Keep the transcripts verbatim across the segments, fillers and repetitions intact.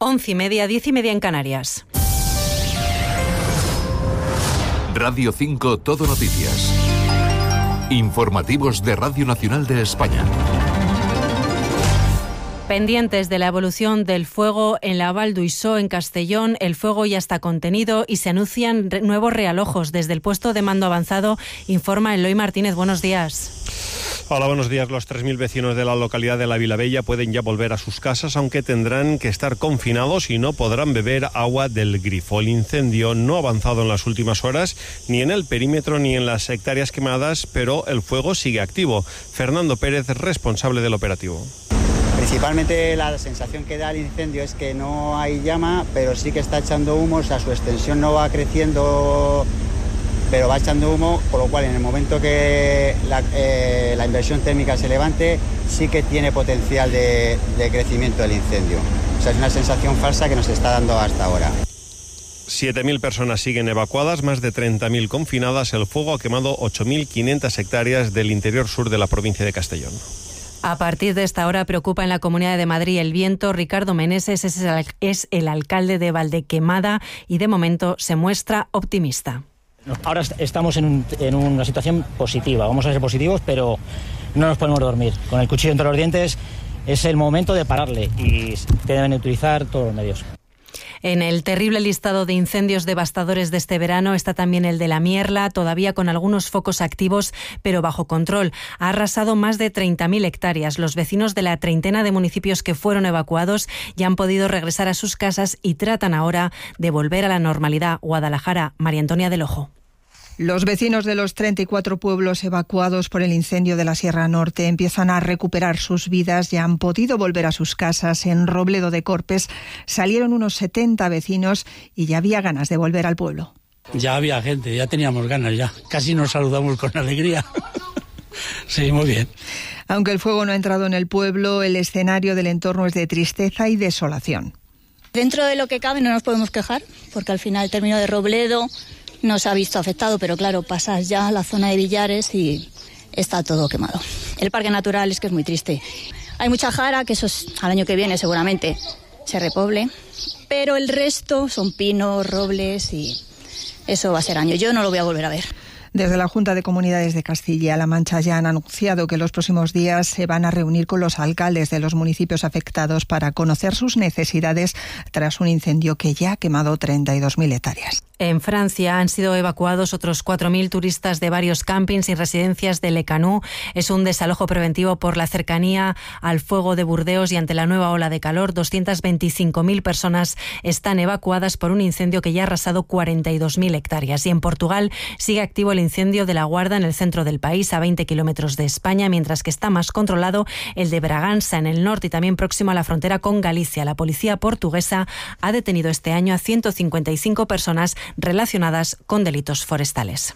Once y media, diez y media en Canarias. Radio cinco Todo Noticias. Informativos de Radio Nacional de España. Pendientes de la evolución del fuego en la Val d'Uixó, en Castellón, el fuego ya está contenido y se anuncian re- nuevos realojos. Desde el puesto de mando avanzado, informa Eloy Martínez. Buenos días. Hola, buenos días. Los tres mil vecinos de la localidad de La Vilavella pueden ya volver a sus casas, aunque tendrán que estar confinados y no podrán beber agua del grifo. El incendio no ha avanzado en las últimas horas, ni en el perímetro ni en las hectáreas quemadas, pero el fuego sigue activo. Fernando Pérez, responsable del operativo. Principalmente la sensación que da el incendio es que no hay llama, pero sí que está echando humo, o sea, su extensión no va creciendo, pero va echando humo, por lo cual en el momento que la, eh, la inversión térmica se levante, sí que tiene potencial de, de crecimiento del incendio. O sea, es una sensación falsa que nos está dando hasta ahora. siete mil personas siguen evacuadas, más de treinta mil confinadas. El fuego ha quemado ocho mil quinientas hectáreas del interior sur de la provincia de Castellón. A partir de esta hora preocupa en la Comunidad de Madrid el viento. Ricardo Meneses es el, es el alcalde de Valdequemada y de momento se muestra optimista. Ahora estamos en, un, en una situación positiva, vamos a ser positivos, pero no nos podemos dormir. Con el cuchillo entre los dientes es el momento de pararle y te deben utilizar todos los medios. En el terrible listado de incendios devastadores de este verano está también el de la Mierla, todavía con algunos focos activos, pero bajo control. Ha arrasado más de treinta mil hectáreas. Los vecinos de la treintena de municipios que fueron evacuados ya han podido regresar a sus casas y tratan ahora de volver a la normalidad. Guadalajara, María Antonia del Ojo. Los vecinos de los treinta y cuatro pueblos evacuados por el incendio de la Sierra Norte empiezan a recuperar sus vidas, ya han podido volver a sus casas. En Robledo de Corpes salieron unos setenta vecinos y ya había ganas de volver al pueblo. Ya había gente, ya teníamos ganas, ya. Casi nos saludamos con alegría. Sí, muy bien. Aunque el fuego no ha entrado en el pueblo, el escenario del entorno es de tristeza y desolación. Dentro de lo que cabe no nos podemos quejar, porque al final el término de Robledo nos ha visto afectado, pero claro, pasas ya a la zona de Villares y está todo quemado. El parque natural es que es muy triste. Hay mucha jara, que eso es, al año que viene seguramente se repoble, pero el resto son pinos, robles y eso va a ser año. Yo no lo voy a volver a ver. Desde la Junta de Comunidades de Castilla-La Mancha ya han anunciado que los próximos días se van a reunir con los alcaldes de los municipios afectados para conocer sus necesidades tras un incendio que ya ha quemado treinta y dos mil hectáreas. En Francia han sido evacuados otros cuatro mil turistas de varios campings y residencias de Le Canú. Es un desalojo preventivo por la cercanía al fuego de Burdeos y ante la nueva ola de calor. doscientas veinticinco mil personas están evacuadas por un incendio que ya ha arrasado cuarenta y dos mil hectáreas. Y en Portugal sigue activo el incendio de la Guarda en el centro del país, a veinte kilómetros de España, mientras que está más controlado el de Bragança en el norte y también próximo a la frontera con Galicia. La policía portuguesa ha detenido este año a ciento cincuenta y cinco personas relacionadas con delitos forestales.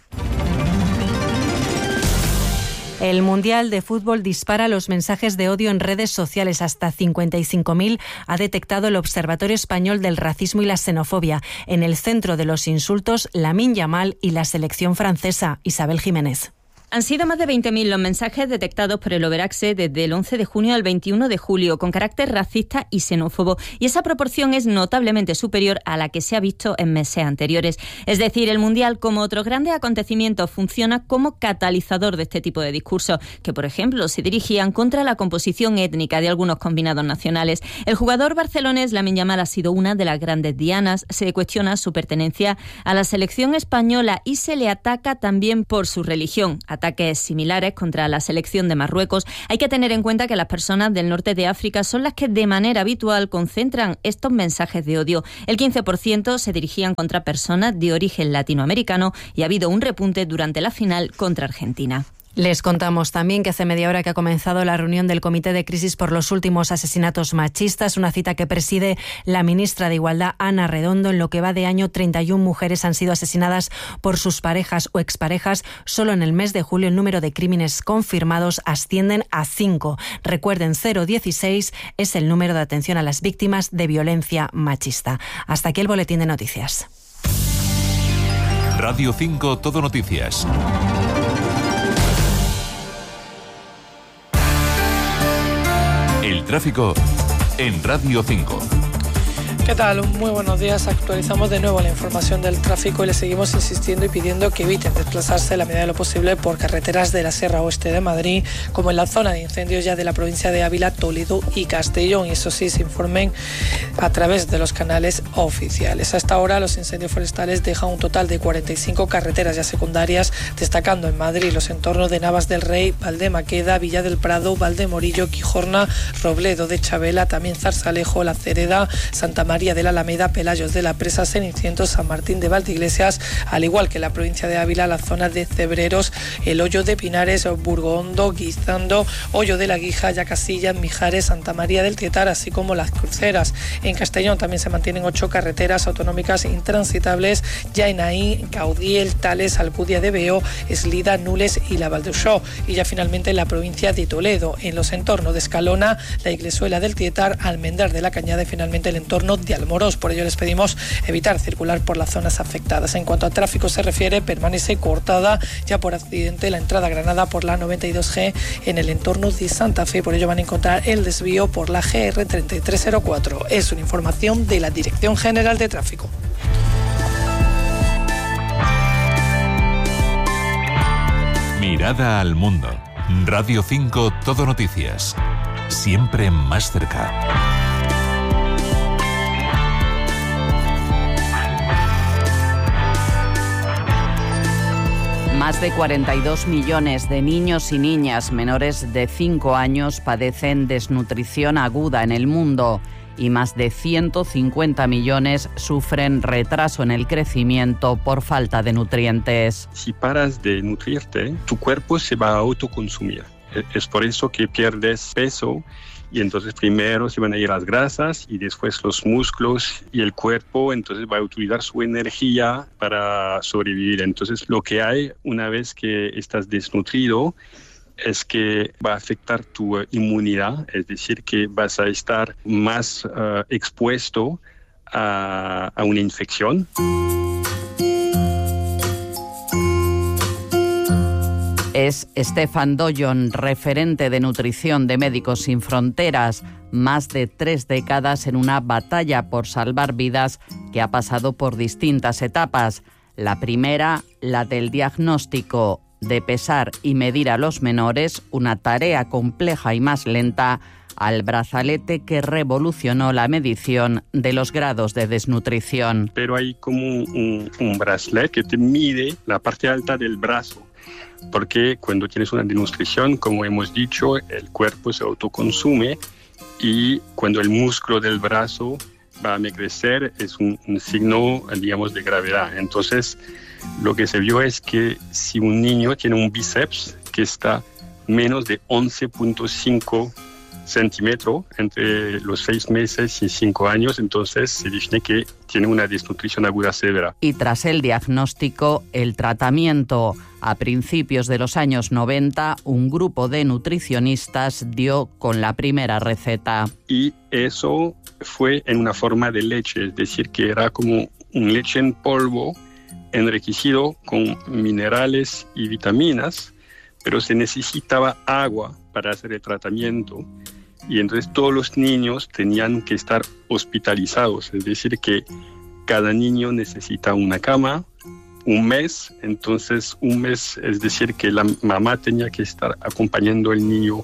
El Mundial de Fútbol dispara los mensajes de odio en redes sociales. Hasta cincuenta y cinco mil ha detectado el Observatorio Español del Racismo y la Xenofobia. En el centro de los insultos, Lamine Yamal y la selección francesa. Isabel Jiménez. Han sido más de veinte mil los mensajes detectados por el Overaxe desde el once de junio al veintiuno de julio, con carácter racista y xenófobo, y esa proporción es notablemente superior a la que se ha visto en meses anteriores. Es decir, el Mundial, como otros grandes acontecimientos, funciona como catalizador de este tipo de discursos, que, por ejemplo, se dirigían contra la composición étnica de algunos combinados nacionales. El jugador barcelonés Lamine Yamal ha sido una de las grandes dianas. Se cuestiona su pertenencia a la selección española y se le ataca también por su religión. Ataques similares contra la selección de Marruecos. Hay que tener en cuenta que las personas del norte de África son las que de manera habitual concentran estos mensajes de odio. El quince por ciento se dirigían contra personas de origen latinoamericano y ha habido un repunte durante la final contra Argentina. Les contamos también que hace media hora que ha comenzado la reunión del Comité de Crisis por los últimos asesinatos machistas, una cita que preside la ministra de Igualdad, Ana Redondo. En lo que va de año, treinta y una mujeres han sido asesinadas por sus parejas o exparejas. Solo en el mes de julio el número de crímenes confirmados ascienden a cinco. Recuerden, cero dieciséis es el número de atención a las víctimas de violencia machista. Hasta aquí el boletín de noticias. Radio cinco Todo Noticias. El tráfico en Radio cinco. ¿Qué tal? Muy buenos días. Actualizamos de nuevo la información del tráfico y le seguimos insistiendo y pidiendo que eviten desplazarse a la medida de lo posible por carreteras de la Sierra Oeste de Madrid, como en la zona de incendios ya de la provincia de Ávila, Toledo y Castellón. Y eso sí, se informen a través de los canales oficiales. Hasta ahora los incendios forestales dejan un total de cuarenta y cinco carreteras ya secundarias, destacando en Madrid los entornos de Navas del Rey, Valdemaqueda, Villa del Prado, Valdemorillo, Quijorna, Robledo de Chabela, también Zarzalejo, La Cereda, Santa María María de la Alameda, Pelayos de la Presa, Cenicientos, San Martín de Valdeiglesias, al igual que la provincia de Ávila, la zona de Cebreros, el Hoyo de Pinares, Burgondo, Guizando, Hoyo de la Guija, Yacasillas, Mijares, Santa María del Tietar, así como Las Cruceras. En Castellón también se mantienen ocho carreteras autonómicas intransitables, ya en Aín, Caudiel, Tales, Alcudia de Veo, Eslida, Nules y la Valdeusó. Y ya finalmente en la provincia de Toledo, en los entornos de Escalona, la Iglesuela del Tietar, Almendar de la Cañada y finalmente el entorno de Almorós. Por ello les pedimos evitar circular por las zonas afectadas. En cuanto a tráfico se refiere, permanece cortada ya por accidente la entrada a Granada por la noventa y dos G en el entorno de Santa Fe. Por ello van a encontrar el desvío por la G R treinta y tres cero cuatro. Es una información de la Dirección General de Tráfico. Mirada al mundo. Radio cinco Todo Noticias. Siempre más cerca. Más de cuarenta y dos millones de niños y niñas menores de cinco años padecen desnutrición aguda en el mundo y más de ciento cincuenta millones sufren retraso en el crecimiento por falta de nutrientes. Si paras de nutrirte, tu cuerpo se va a autoconsumir. Es por eso que pierdes peso. Y entonces primero se van a ir las grasas y después los músculos y el cuerpo, entonces va a utilizar su energía para sobrevivir. Entonces lo que hay una vez que estás desnutrido es que va a afectar tu uh, inmunidad, es decir, que vas a estar más uh, expuesto a, a una infección. Es Stefan Doyon, referente de nutrición de Médicos Sin Fronteras, más de tres décadas en una batalla por salvar vidas que ha pasado por distintas etapas. La primera, la del diagnóstico, de pesar y medir a los menores, una tarea compleja y más lenta, al brazalete que revolucionó la medición de los grados de desnutrición. Pero hay como un, un brazalete que te mide la parte alta del brazo. Porque cuando tienes una desnutrición, como hemos dicho, el cuerpo se autoconsume y cuando el músculo del brazo va a crecer es un, un signo, digamos, de gravedad. Entonces, lo que se vio es que si un niño tiene un bíceps que está menos de once punto cinco centímetros entre los seis meses y cinco años, entonces se define que tiene una desnutrición aguda severa. Y tras el diagnóstico, el tratamiento. A principios de los años noventa, un grupo de nutricionistas dio con la primera receta. Y eso fue en una forma de leche, es decir, que era como un leche en polvo enriquecido con minerales y vitaminas, pero se necesitaba agua para hacer el tratamiento. Y entonces todos los niños tenían que estar hospitalizados, es decir, que cada niño necesita una cama, un mes, entonces un mes, es decir, que la mamá tenía que estar acompañando al niño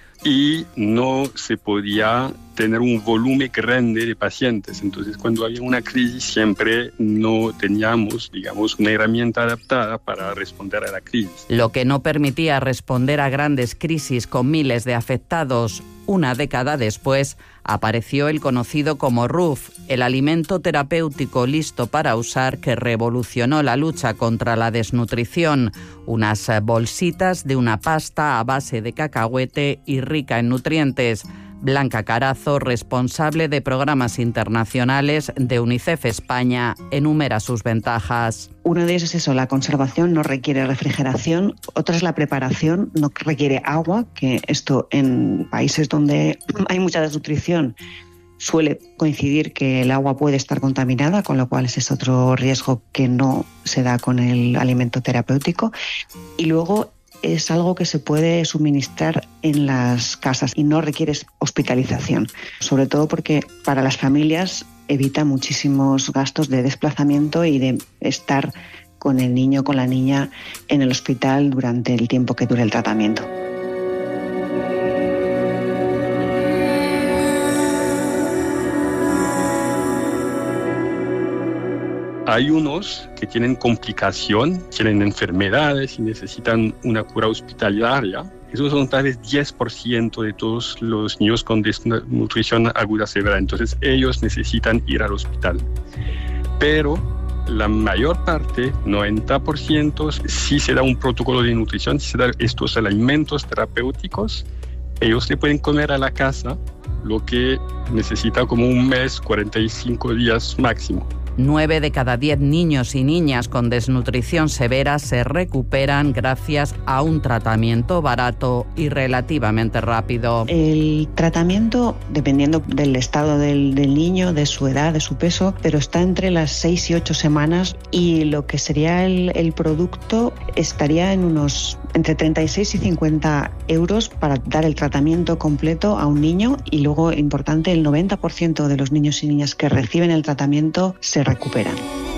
y no se podía tener un volumen grande de pacientes. Entonces, cuando había una crisis, siempre no teníamos, digamos, una herramienta adaptada para responder a la crisis. Lo que no permitía responder a grandes crisis con miles de afectados. Una década después, apareció el conocido como R U F, el alimento terapéutico listo para usar que revolucionó la lucha contra la desnutrición. Unas bolsitas de una pasta a base de cacahuete y rica en nutrientes. Blanca Carazo, responsable de programas internacionales de UNICEF España, enumera sus ventajas. Uno de ellos es eso, la conservación no requiere refrigeración. Otra es la preparación, no requiere agua, que esto en países donde hay mucha desnutrición suele coincidir que el agua puede estar contaminada, con lo cual ese es otro riesgo que no se da con el alimento terapéutico. Y luego es algo que se puede suministrar en las casas y no requiere hospitalización, sobre todo porque para las familias evita muchísimos gastos de desplazamiento y de estar con el niño o con la niña en el hospital durante el tiempo que dure el tratamiento. Hay unos que tienen complicación, tienen enfermedades y necesitan una cura hospitalaria. Esos son tal vez diez por ciento de todos los niños con desnutrición aguda severa. Entonces ellos necesitan ir al hospital. Pero la mayor parte, noventa por ciento, si se da un protocolo de nutrición, si se dan estos alimentos terapéuticos, ellos le pueden comer a la casa lo que necesita como un mes, cuarenta y cinco días máximo. Nueve de cada diez niños y niñas con desnutrición severa se recuperan gracias a un tratamiento barato y relativamente rápido. El tratamiento, dependiendo del estado del, del niño, de su edad, de su peso, pero está entre las seis y ocho semanas, y lo que sería el, el producto estaría en unos entre treinta y seis y cincuenta euros para dar el tratamiento completo a un niño. Y luego, importante, el noventa por ciento de los niños y niñas que reciben el tratamiento se recuperan.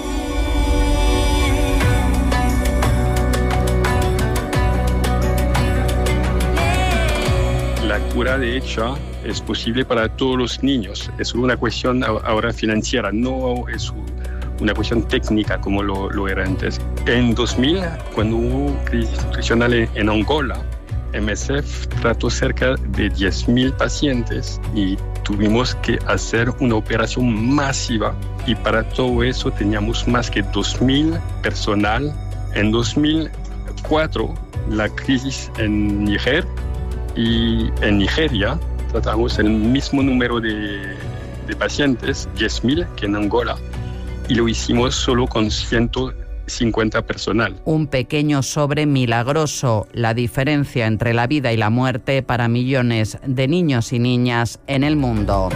La cura, de hecho, es posible para todos los niños. Es una cuestión ahora financiera, no es una cuestión técnica como lo, lo era antes. En dos mil, cuando hubo crisis nutricional en, en Angola, M S F trató cerca de diez mil pacientes y tuvimos que hacer una operación masiva, y para todo eso teníamos más que dos mil personal. En dos mil cuatro, la crisis en Níger, y en Nigeria tratamos el mismo número de, de pacientes, diez mil, que en Angola, y lo hicimos solo con ciento cincuenta personal. Un pequeño sobre milagroso, la diferencia entre la vida y la muerte para millones de niños y niñas en el mundo.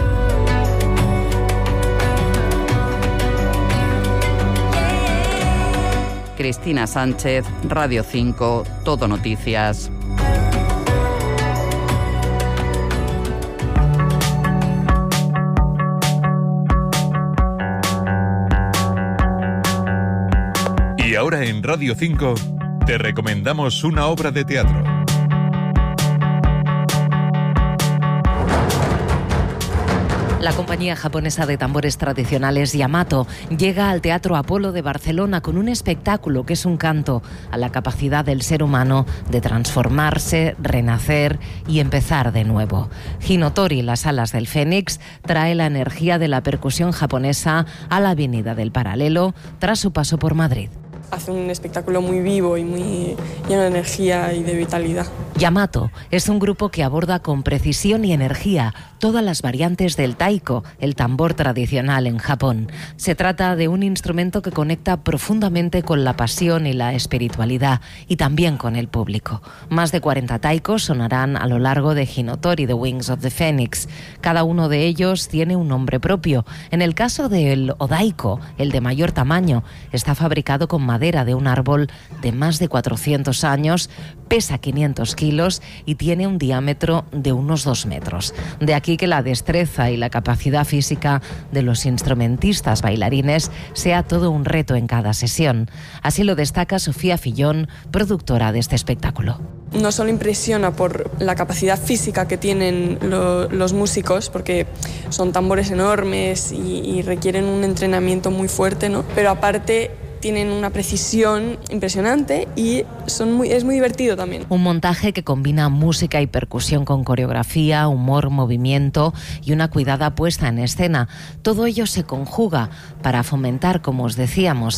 Cristina Sánchez, Radio cinco, Todo Noticias. Y ahora en Radio cinco te recomendamos una obra de teatro. La compañía japonesa de tambores tradicionales Yamato llega al Teatro Apolo de Barcelona con un espectáculo que es un canto a la capacidad del ser humano de transformarse, renacer y empezar de nuevo. Hinotori, las alas del Fénix, trae la energía de la percusión japonesa a la Avenida del Paralelo tras su paso por Madrid. Hace un espectáculo muy vivo y muy lleno de energía y de vitalidad. Yamato es un grupo que aborda con precisión y energía todas las variantes del taiko, el tambor tradicional en Japón. Se trata de un instrumento que conecta profundamente con la pasión y la espiritualidad, y también con el público. Más de cuarenta taikos sonarán a lo largo de Hinotori, The Wings of the Phoenix. Cada uno de ellos tiene un nombre propio. En el caso del odaiko, el de mayor tamaño, está fabricado con madera de un árbol de más de cuatrocientos años, pesa quinientos kilos y tiene un diámetro de unos dos metros. De aquí que la destreza y la capacidad física de los instrumentistas bailarines sea todo un reto en cada sesión. Así lo destaca Sofía Fillón, productora de este espectáculo. No solo impresiona por la capacidad física que tienen lo, los músicos, porque son tambores enormes y, y requieren un entrenamiento muy fuerte, ¿no? Pero aparte tienen una precisión impresionante y son muy, es muy divertido también. Un montaje que combina música y percusión con coreografía, humor, movimiento y una cuidada puesta en escena. Todo ello se conjuga para fomentar, como os decíamos,